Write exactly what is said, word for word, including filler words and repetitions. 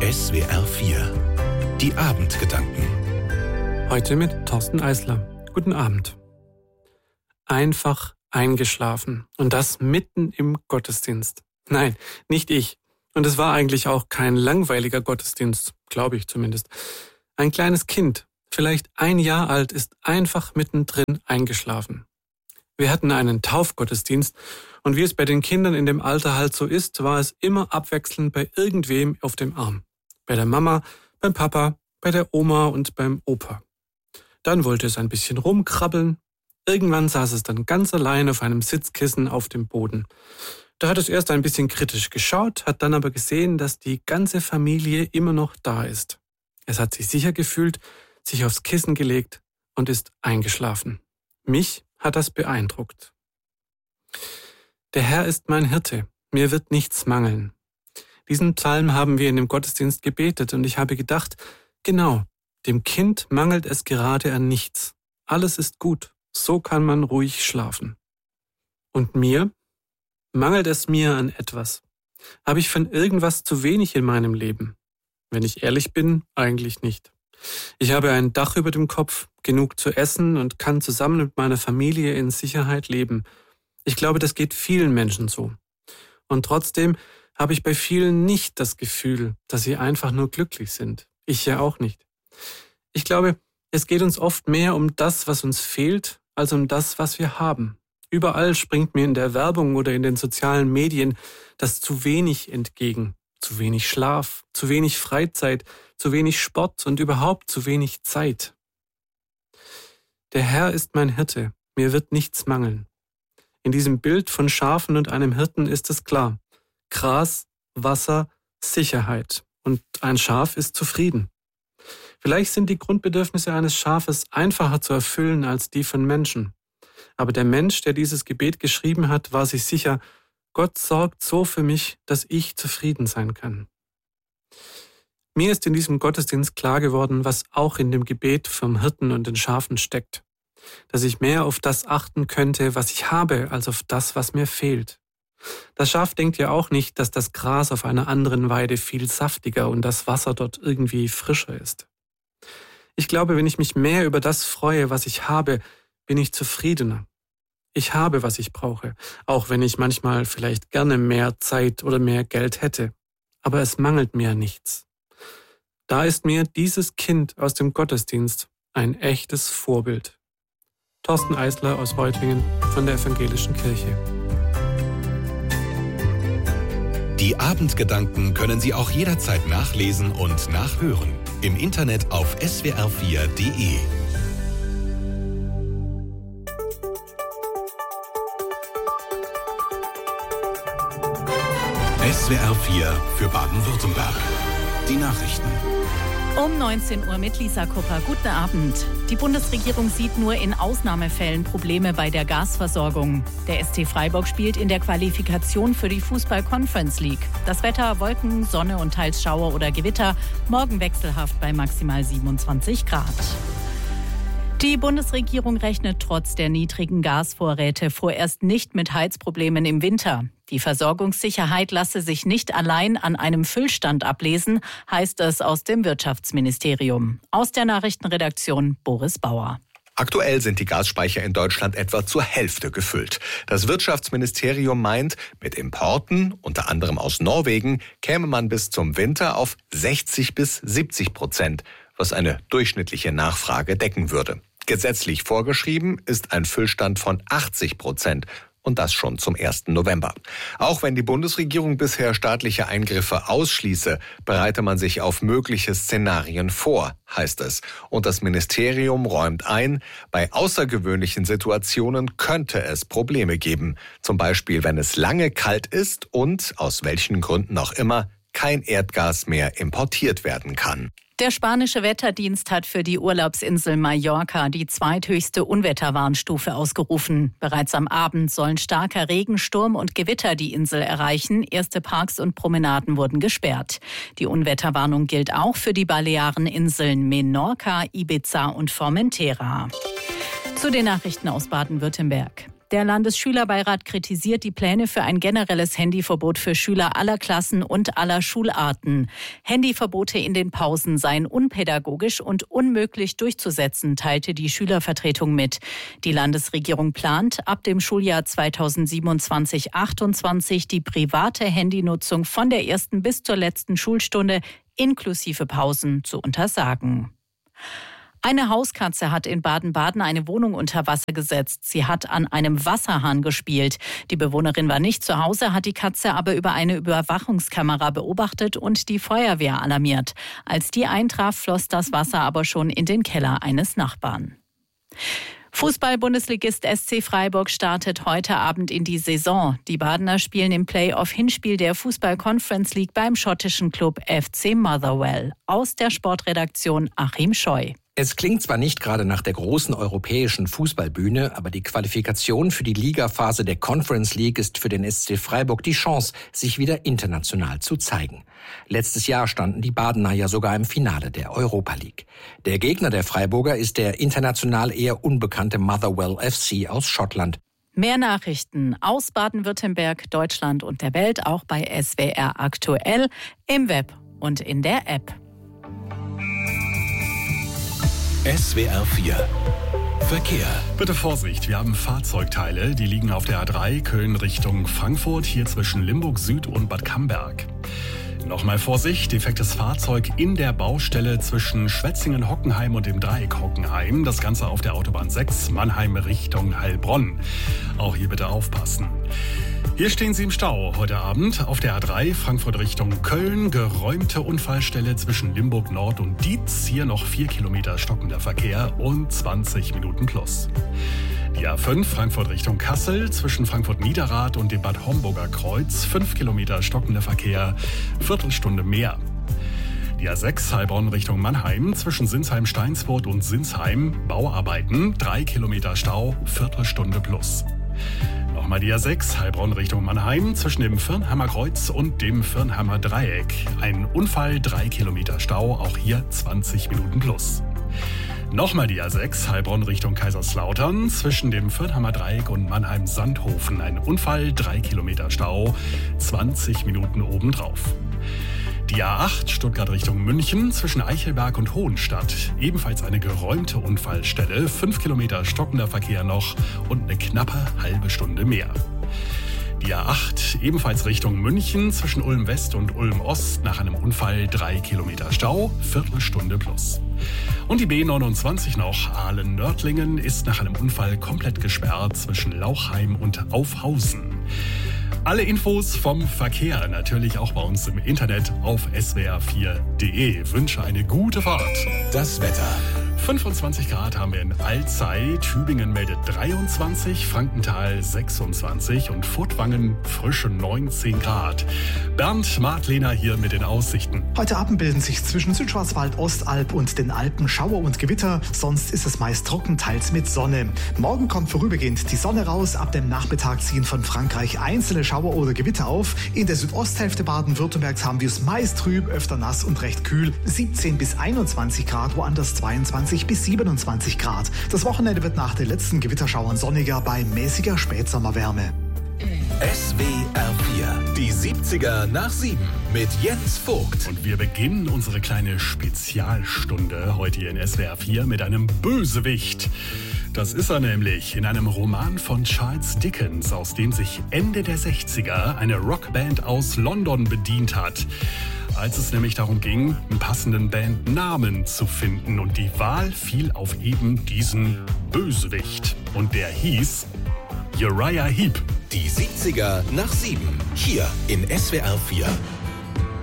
S W R vier. Die Abendgedanken. Heute mit Thorsten Eisler. Guten Abend. Einfach eingeschlafen. Und das mitten im Gottesdienst. Nein, nicht ich. Und es war eigentlich auch kein langweiliger Gottesdienst, glaube ich zumindest. Ein kleines Kind, vielleicht ein Jahr alt, ist einfach mittendrin eingeschlafen. Wir hatten einen Taufgottesdienst und wie es bei den Kindern in dem Alter halt so ist, war es immer abwechselnd bei irgendwem auf dem Arm. Bei der Mama, beim Papa, bei der Oma und beim Opa. Dann wollte es ein bisschen rumkrabbeln. Irgendwann saß es dann ganz allein auf einem Sitzkissen auf dem Boden. Da hat es erst ein bisschen kritisch geschaut, hat dann aber gesehen, dass die ganze Familie immer noch da ist. Es hat sich sicher gefühlt, sich aufs Kissen gelegt und ist eingeschlafen. Mich hat das beeindruckt. Der Herr ist mein Hirte, mir wird nichts mangeln. Diesen Psalm haben wir in dem Gottesdienst gebetet und ich habe gedacht, genau, dem Kind mangelt es gerade an nichts. Alles ist gut, so kann man ruhig schlafen. Und mir? Mangelt es mir an etwas? Habe ich von irgendwas zu wenig in meinem Leben? Wenn ich ehrlich bin, eigentlich nicht. Ich habe ein Dach über dem Kopf, genug zu essen und kann zusammen mit meiner Familie in Sicherheit leben. Ich glaube, das geht vielen Menschen so. Und trotzdem habe ich bei vielen nicht das Gefühl, dass sie einfach nur glücklich sind. Ich ja auch nicht. Ich glaube, es geht uns oft mehr um das, was uns fehlt, als um das, was wir haben. Überall springt mir in der Werbung oder in den sozialen Medien das zu wenig entgegen. Zu wenig Schlaf, zu wenig Freizeit, zu wenig Sport und überhaupt zu wenig Zeit. Der Herr ist mein Hirte, mir wird nichts mangeln. In diesem Bild von Schafen und einem Hirten ist es klar. Gras, Wasser, Sicherheit. Und ein Schaf ist zufrieden. Vielleicht sind die Grundbedürfnisse eines Schafes einfacher zu erfüllen als die von Menschen. Aber der Mensch, der dieses Gebet geschrieben hat, war sich sicher, Gott sorgt so für mich, dass ich zufrieden sein kann. Mir ist in diesem Gottesdienst klar geworden, was auch in dem Gebet vom Hirten und den Schafen steckt. Dass ich mehr auf das achten könnte, was ich habe, als auf das, was mir fehlt. Das Schaf denkt ja auch nicht, dass das Gras auf einer anderen Weide viel saftiger und das Wasser dort irgendwie frischer ist. Ich glaube, wenn ich mich mehr über das freue, was ich habe, bin ich zufriedener. Ich habe, was ich brauche, auch wenn ich manchmal vielleicht gerne mehr Zeit oder mehr Geld hätte. Aber es mangelt mir nichts. Da ist mir dieses Kind aus dem Gottesdienst ein echtes Vorbild. Thorsten Eisler aus Reutlingen von der Evangelischen Kirche. Die Abendgedanken können Sie auch jederzeit nachlesen und nachhören. Im Internet auf S W R vier Punkt de. S W R vier für Baden-Württemberg. Die Nachrichten. Um neunzehn Uhr mit Lisa Kupper. Guten Abend. Die Bundesregierung sieht nur in Ausnahmefällen Probleme bei der Gasversorgung. Der S C Freiburg spielt in der Qualifikation für die Fußball-Conference League. Das Wetter: Wolken, Sonne und teils Schauer oder Gewitter. Morgen wechselhaft bei maximal siebenundzwanzig Grad. Die Bundesregierung rechnet trotz der niedrigen Gasvorräte vorerst nicht mit Heizproblemen im Winter. Die Versorgungssicherheit lasse sich nicht allein an einem Füllstand ablesen, heißt es aus dem Wirtschaftsministerium. Aus der Nachrichtenredaktion Boris Bauer. Aktuell sind die Gasspeicher in Deutschland etwa zur Hälfte gefüllt. Das Wirtschaftsministerium meint, mit Importen, unter anderem aus Norwegen, käme man bis zum Winter auf sechzig bis siebzig Prozent, was eine durchschnittliche Nachfrage decken würde. Gesetzlich vorgeschrieben ist ein Füllstand von achtzig Prozent. Und das schon zum ersten November. Auch wenn die Bundesregierung bisher staatliche Eingriffe ausschließe, bereite man sich auf mögliche Szenarien vor, heißt es. Und das Ministerium räumt ein, bei außergewöhnlichen Situationen könnte es Probleme geben. Zum Beispiel, wenn es lange kalt ist und, aus welchen Gründen auch immer, kein Erdgas mehr importiert werden kann. Der spanische Wetterdienst hat für die Urlaubsinsel Mallorca die zweithöchste Unwetterwarnstufe ausgerufen. Bereits am Abend sollen starker Regen, Sturm und Gewitter die Insel erreichen. Erste Parks und Promenaden wurden gesperrt. Die Unwetterwarnung gilt auch für die Baleareninseln Menorca, Ibiza und Formentera. Zu den Nachrichten aus Baden-Württemberg. Der Landesschülerbeirat kritisiert die Pläne für ein generelles Handyverbot für Schüler aller Klassen und aller Schularten. Handyverbote in den Pausen seien unpädagogisch und unmöglich durchzusetzen, teilte die Schülervertretung mit. Die Landesregierung plant, ab dem Schuljahr zweitausendsiebenundzwanzig achtundzwanzig die private Handynutzung von der ersten bis zur letzten Schulstunde inklusive Pausen zu untersagen. Eine Hauskatze hat in Baden-Baden eine Wohnung unter Wasser gesetzt. Sie hat an einem Wasserhahn gespielt. Die Bewohnerin war nicht zu Hause, hat die Katze aber über eine Überwachungskamera beobachtet und die Feuerwehr alarmiert. Als die eintraf, floss das Wasser aber schon in den Keller eines Nachbarn. Fußball-Bundesligist S C Freiburg startet heute Abend in die Saison. Die Badener spielen im Play-off-Hinspiel der Fußball-Conference League beim schottischen Club F C Motherwell. Aus der Sportredaktion Achim Scheu. Es klingt zwar nicht gerade nach der großen europäischen Fußballbühne, aber die Qualifikation für die Ligaphase der Conference League ist für den S C Freiburg die Chance, sich wieder international zu zeigen. Letztes Jahr standen die Badener ja sogar im Finale der Europa League. Der Gegner der Freiburger ist der international eher unbekannte Motherwell F C aus Schottland. Mehr Nachrichten aus Baden-Württemberg, Deutschland und der Welt auch bei S W R aktuell, im Web und in der App. S W R vier Verkehr. Bitte Vorsicht, wir haben Fahrzeugteile, die liegen auf der A drei Köln Richtung Frankfurt, hier zwischen Limburg Süd und Bad Camberg. Nochmal Vorsicht, defektes Fahrzeug in der Baustelle zwischen Schwetzingen-Hockenheim und dem Dreieck Hockenheim. Das Ganze auf der Autobahn sechs, Mannheim Richtung Heilbronn. Auch hier bitte aufpassen. Hier stehen Sie im Stau heute Abend auf der A drei Frankfurt Richtung Köln. Geräumte Unfallstelle zwischen Limburg Nord und Dietz. Hier noch vier Kilometer stockender Verkehr und zwanzig Minuten plus. Die A fünf Frankfurt Richtung Kassel zwischen Frankfurt Niederrad und dem Bad Homburger Kreuz. fünf Kilometer stockender Verkehr, Viertelstunde mehr. Die A sechs Heilbronn Richtung Mannheim zwischen Sinsheim-Steinsfurt und Sinsheim. Bauarbeiten, drei Kilometer Stau, Viertelstunde plus. Nochmal die A sechs Heilbronn Richtung Mannheim zwischen dem Firnheimer Kreuz und dem Firnheimer Dreieck. Ein Unfall, drei Kilometer Stau, auch hier zwanzig Minuten plus. Nochmal die A sechs Heilbronn Richtung Kaiserslautern zwischen dem Firnheimer Dreieck und Mannheim-Sandhofen. Ein Unfall, drei Kilometer Stau, zwanzig Minuten obendrauf. Die A acht Stuttgart Richtung München zwischen Eichelberg und Hohenstadt. Ebenfalls eine geräumte Unfallstelle. Fünf Kilometer stockender Verkehr noch und eine knappe halbe Stunde mehr. Die A acht ebenfalls Richtung München zwischen Ulm West und Ulm Ost. Nach einem Unfall drei Kilometer Stau, Viertelstunde plus. Und die B neunundzwanzig noch, Aalen-Nördlingen, ist nach einem Unfall komplett gesperrt zwischen Lauchheim und Aufhausen. Alle Infos vom Verkehr natürlich auch bei uns im Internet auf S W R vier Punkt de. Wünsche eine gute Fahrt. Das Wetter. fünfundzwanzig Grad haben wir in Alzey, Tübingen meldet dreiundzwanzig, Frankenthal sechsundzwanzig und Furtwangen frische neunzehn Grad. Bernd Martlehner hier mit den Aussichten. Heute Abend bilden sich zwischen Südschwarzwald, Ostalb und den Alpen Schauer und Gewitter. Sonst ist es meist trocken, teils mit Sonne. Morgen kommt vorübergehend die Sonne raus. Ab dem Nachmittag ziehen von Frankreich einzelne Schauer oder Gewitter auf. In der Südosthälfte Baden-Württembergs haben wir es meist trüb, öfter nass und recht kühl. siebzehn bis einundzwanzig Grad, woanders zweiundzwanzig bis siebenundzwanzig Grad. Das Wochenende wird nach den letzten Gewitterschauern sonniger bei mäßiger Spätsommerwärme. S W R vier, die siebziger nach sieben mit Jens Vogt. Und wir beginnen unsere kleine Spezialstunde heute hier in S W R vier mit einem Bösewicht. Das ist er nämlich in einem Roman von Charles Dickens, aus dem sich Ende der sechziger eine Rockband aus London bedient hat. Als es nämlich darum ging, einen passenden Bandnamen zu finden. Und die Wahl fiel auf eben diesen Bösewicht. Und der hieß Uriah Heep. Die siebziger nach sieben, hier in S W R vier.